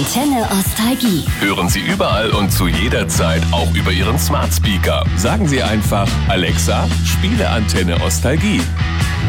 Antenne Nostalgie. Hören Sie überall und zu jeder Zeit auch über Ihren Smart Speaker. Sagen Sie einfach: Alexa, spiele Antenne Nostalgie.